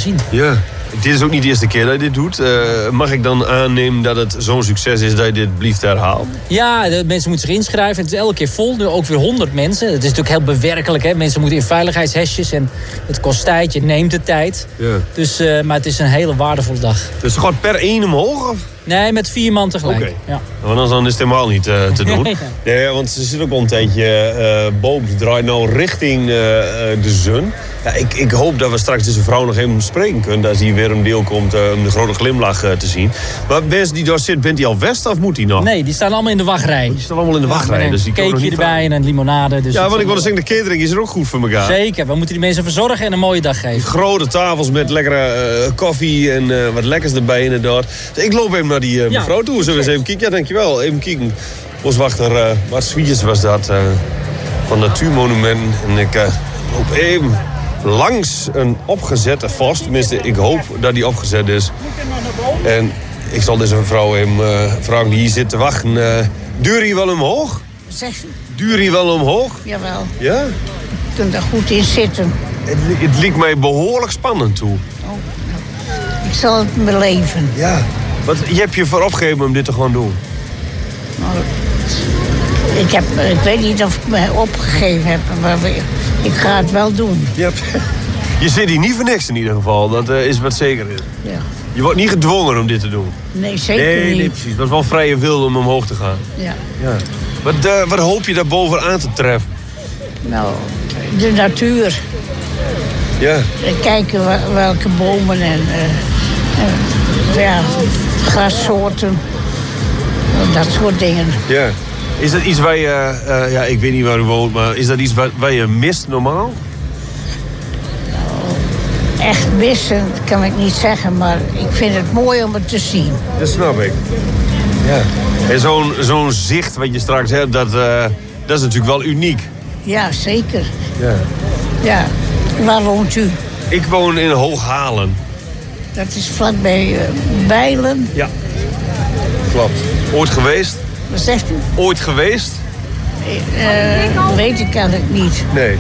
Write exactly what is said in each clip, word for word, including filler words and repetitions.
zien. Ja. Dit is ook niet de eerste keer dat je dit doet. Uh, mag ik dan aannemen dat het zo'n succes is dat je dit blieft herhaalt? Ja, de mensen moeten zich inschrijven. Het is elke keer vol. Nu ook weer honderd mensen. Het is natuurlijk heel bewerkelijk. Hè? Mensen moeten in veiligheidshesjes. En het kost tijd. Je neemt de tijd. Ja. Dus, uh, maar het is een hele waardevolle dag. Dus gewoon per één omhoog? Of? Nee, met vier man tegelijk. Oké. Okay. Ja. Want dan is het helemaal niet uh, te doen. ja. Ja, want ze zit ook al een tijdje uh, boven. Ze draait nou richting uh, de zon. Ja, ik, ik hoop dat we straks deze vrouw nog even spreken kunnen. Als die weer een deel komt uh, om de grote glimlach uh, te zien. Maar mensen die daar zit, bent die al west of moet die nog? Nee, die staan allemaal in de wachtrij. Die staan allemaal in de wachtrij. Ja, dus die een cakeje erbij en een limonade. Dus ja, want ik wilde zeggen, de catering is er ook goed voor elkaar. Zeker, we moeten die mensen verzorgen en een mooie dag geven. Grote tafels met lekkere uh, koffie en uh, wat lekkers erbij inderdaad. Dus ik loop even naar die uh, mevrouw ja, toe. Zullen we eens even kijken? Ja, dankjewel. Even kijken. Boswachter uh, Bart Swiers was dat. Uh, van Natuurmonumenten. En ik uh, loop even langs een opgezette vos. Tenminste, ik hoop dat die opgezet is. En ik zal deze mevrouw even uh, vragen die hier zit te wachten. Uh, duur hier wel omhoog? Zegt u? Duur hier wel omhoog? Jawel. Ja? Je kunt er goed in zitten. Het, het liep mij behoorlijk spannend toe. Oh, ik zal het beleven. Ja. Wat, je hebt je voor opgegeven om dit te gewoon doen? Nou, ik, heb, ik weet niet of ik me opgegeven heb, maar ik ga het wel doen. Je, hebt, je zit hier niet voor niks in ieder geval, dat uh, is wat zeker is. Ja. Je wordt niet gedwongen om dit te doen. Nee, zeker nee, niet. Nee, precies. Dat is wel vrije wil om omhoog te gaan. Ja. Ja. Wat, uh, wat hoop je daar bovenaan te treffen? Nou, de natuur. Ja. Kijken welke bomen en uh, uh, ja, grassoorten. Dat soort dingen. Ja. Is dat iets waar je, uh, ja, ik weet niet waar u woont, maar is dat iets waar, waar je mist normaal? Nou, echt missen kan ik niet zeggen, maar ik vind het mooi om het te zien. Dat snap ik. Ja. En zo'n zo'n zicht wat je straks hebt, dat, uh, dat is natuurlijk wel uniek. Ja, zeker. Ja. Ja. Waar woont u? Ik woon in Hooghalen. Dat is vlakbij uh, Bijlen. Ja. Klopt. Ooit geweest? Wat zegt u? Ooit geweest? Uh, weet ik eigenlijk niet. Nee.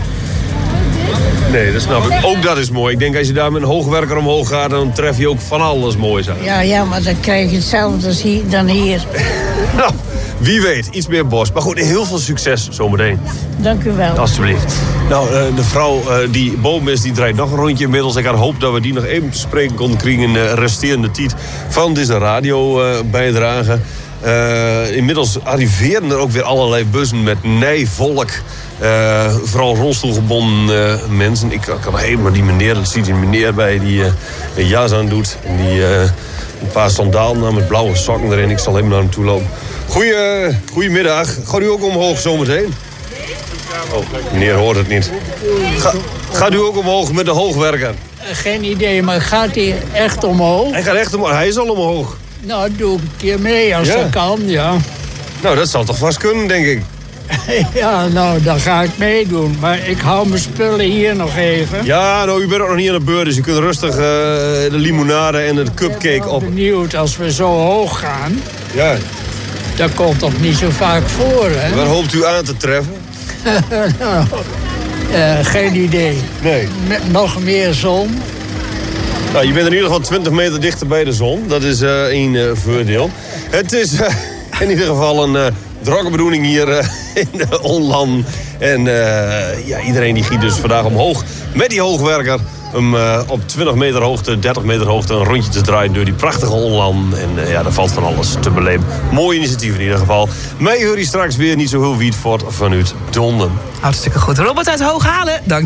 Nee, dat snap ik. Ook dat is mooi. Ik denk als je daar met een hoogwerker omhoog gaat, dan tref je ook van alles moois aan. Ja, ja, maar dan krijg je hetzelfde als hier, dan hier. Nou, wie weet. Iets meer bos. Maar goed, heel veel succes zometeen. Dank u wel. Alsjeblieft. Nou, de vrouw die boven is, die draait nog een rondje inmiddels. Ik had hoop dat we die nog even te spreken konden krijgen in de resterende tijd van deze radio-bijdrage. Uh, inmiddels arriveren er ook weer allerlei bussen met nijvolk. Uh, vooral rolstoelgebonden uh, mensen. Ik kan helemaal die meneer, dat ziet die meneer bij die uh, een jas aan doet. En die uh, een paar sandalen met blauwe sokken erin. Ik zal helemaal naar hem toe lopen. Goeie, goedemiddag. Gaat u ook omhoog zometeen? Oh, meneer hoort het niet. Ga, gaat u ook omhoog met de hoogwerker? Geen idee, maar gaat hij echt omhoog? Hij gaat echt omhoog. Hij is al omhoog. Nou, doe ik een keer mee als ja. dat kan, ja. Nou, dat zal toch vast kunnen, denk ik. Ja, nou, dan ga ik meedoen. Maar ik hou mijn spullen hier nog even. Ja, nou, u bent ook nog niet aan de beurt, dus je kunt rustig uh, de limonade en de cupcake op. Ik ben benieuwd, als we zo hoog gaan... Ja. Dat komt toch niet zo vaak voor, hè? Waar hoopt u aan te treffen? nou, uh, geen idee. Nee. Met nog meer zon. Nou, je bent in ieder geval twintig meter dichter bij de zon. Dat is uh, één uh, voordeel. Het is uh, in ieder geval een uh, droge bedoeling hier uh, in de Onland. En uh, ja, iedereen die giet dus vandaag omhoog met die hoogwerker. Om uh, op twintig meter hoogte, dertig meter hoogte een rondje te draaien door die prachtige Onland. En uh, ja, daar valt van alles te beleven. Mooi initiatief in ieder geval. Mij hoor je straks weer niet zo heel wiet voort vanuit Donden. Hartstikke goed. Robert uit Hooghalen, dank.